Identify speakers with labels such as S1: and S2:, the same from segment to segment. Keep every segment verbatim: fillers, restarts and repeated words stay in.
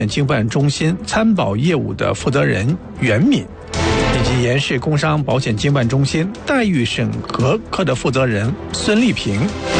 S1: 经办中心参保业务的负责人袁敏，以及延世工商保险经办中心待遇审核科的负责人孙丽萍。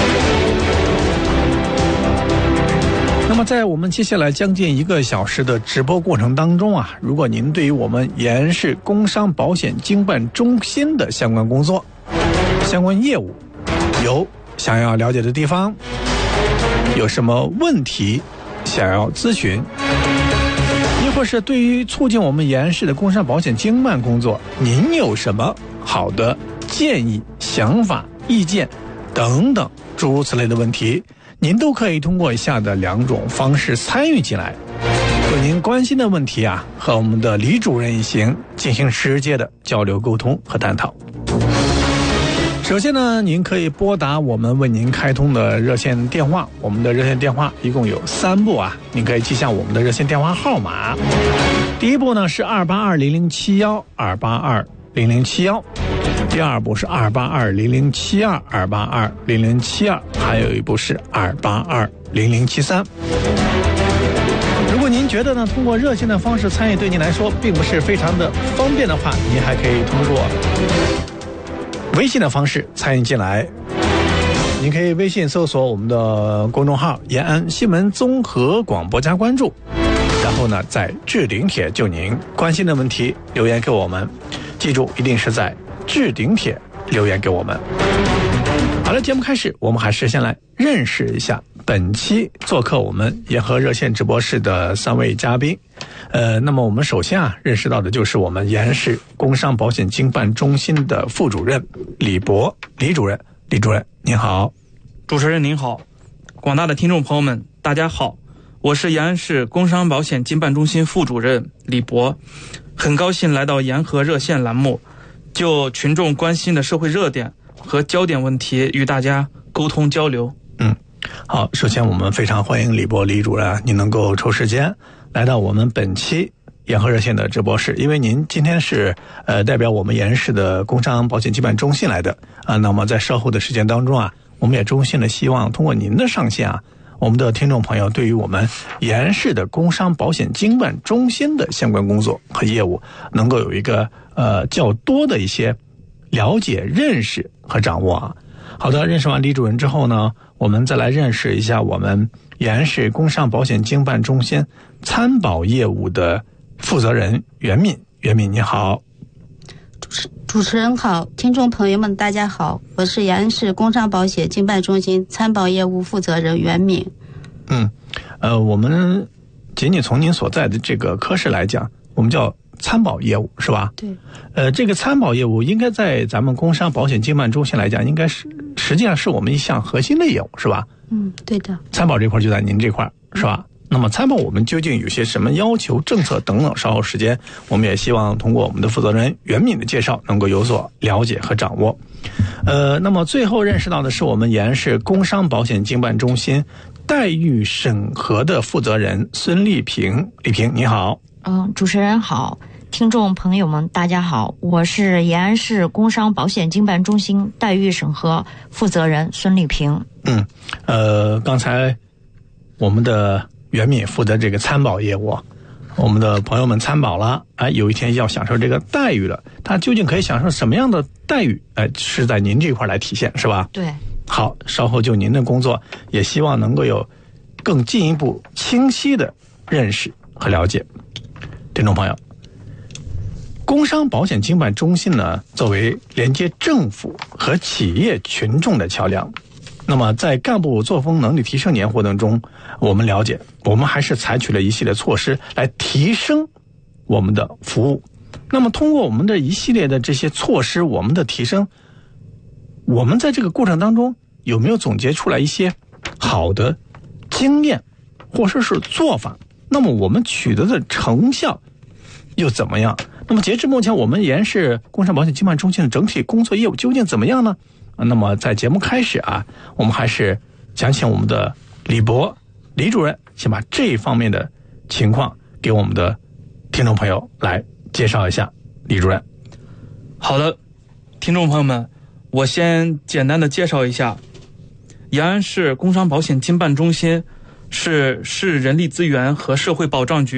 S1: 那么在我们接下来将近一个小时的直播过程当中啊，如果您对于我们延世工商保险经办中心的相关工作、相关业务有想要了解的地方，有什么问题想要咨询，亦或是对于促进我们延世的工商保险经办工作，您有什么好的建议、想法、意见等等诸如此类的问题，您都可以通过以下的两种方式参与进来，就您关心的问题啊，和我们的李主任一行进行直接的交流沟通和探讨。首先呢，您可以拨打我们为您开通的热线电话，我们的热线电话一共有三部啊，您可以记下我们的热线电话号码。第一部呢是二八二零零七一，二八二零零七一，第二部是二八二零零七二，二八二零零七二，还有一部是二八二零零七三。如果您觉得呢，通过热线的方式参与对您来说并不是非常的方便的话，您还可以通过微信的方式参与进来。您可以微信搜索我们的公众号延安新闻综合广播加关注，然后呢在置顶帖就您关心的问题留言给我们，记住一定是在置顶帖留言给我们。好了，节目开始，我们还是先来认识一下本期做客我们延和热线直播室的三位嘉宾。呃，那么我们首先啊认识到的就是我们延世工商保险经办中心的副主任李博，李主任。李主任您好。
S2: 主持人您好，广大的听众朋友们大家好，我是延安市工商保险经办中心副主任李博，很高兴来到延和热线栏目，就群众关心的社会热点和焦点问题与大家沟通交流。
S1: 嗯，好，首先我们非常欢迎李博李主任，您能够抽时间来到我们本期延和热线的直播室，因为您今天是呃代表我们延市的工商保险经办中心来的啊。那么在稍后的时间当中啊，我们也衷心的希望通过您的上线啊，我们的听众朋友对于我们延市的工商保险经办中心的相关工作和业务能够有一个呃较多的一些了解、认识和掌握啊。好的，认识完李主任之后呢，我们再来认识一下我们延市工商保险经办中心参保业务的负责人袁敏。袁敏你好。
S3: 主持主持人好，听众朋友们大家好，我是延安市工商保险经办中心参保业务负责人袁敏。
S1: 嗯，呃，我们仅仅从您所在的这个科室来讲，我们叫参保业务是吧？
S3: 对。
S1: 呃，这个参保业务应该在咱们工商保险经办中心来讲，应该是实际上是我们一项核心的业务是吧？
S3: 嗯，对的。
S1: 参保这块就在您这块是吧？嗯，那么参保我们究竟有些什么要求、政策等等，稍后时间我们也希望通过我们的负责人袁敏的介绍能够有所了解和掌握。呃，那么最后认识到的是我们延安市工商保险经办中心待遇审核的负责人孙丽萍。丽萍你好。
S4: 嗯，主持人好，听众朋友们大家好，我是延安市工商保险经办中心待遇审核负责人孙丽萍。
S1: 嗯，呃，刚才我们的袁敏负责这个参保业务，我们的朋友们参保了，哎，有一天要享受这个待遇了，他究竟可以享受什么样的待遇？哎，是在您这块来体现，是吧？
S4: 对。
S1: 好，稍后就您的工作，也希望能够有更进一步清晰的认识和了解。听众朋友，工商保险经办中心呢，作为连接政府和企业群众的桥梁，那么在干部作风能力提升年活动中，我们了解我们还是采取了一系列措施来提升我们的服务。那么通过我们的一系列的这些措施，我们的提升，我们在这个过程当中有没有总结出来一些好的经验或者是做法？那么我们取得的成效又怎么样？那么截至目前，我们延市工商保险经办中心的整体工作业务究竟怎么样呢？那么在节目开始啊，我们还是想请我们的李博李主任先把这一方面的情况给我们的听众朋友来介绍一下。李主任。
S2: 好的，听众朋友们，我先简单的介绍一下，延安市工商保险经办中心是市人力资源和社会保障局